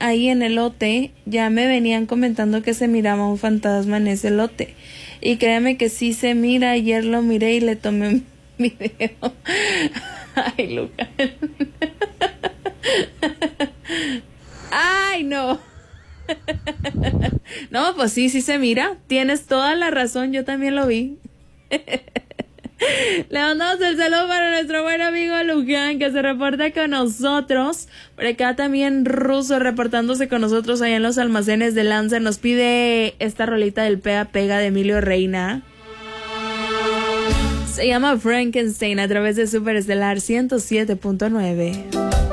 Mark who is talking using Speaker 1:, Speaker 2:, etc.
Speaker 1: ahí en el lote, ya me venían comentando que se miraba un fantasma en ese lote. Y créeme que sí se mira, ayer lo miré y le tomé un video. Ay, Lucas. Ay, no. No, pues sí se mira. Tienes toda la razón, yo también lo vi. Le mandamos el saludo para nuestro buen amigo Luján, que se reporta con nosotros. Por acá también Ruso reportándose con nosotros allá en los almacenes de Lanza. Nos pide esta rolita del Pega Pega de Emilio Reina. Se llama Frankenstein a través de Superestelar 107.9.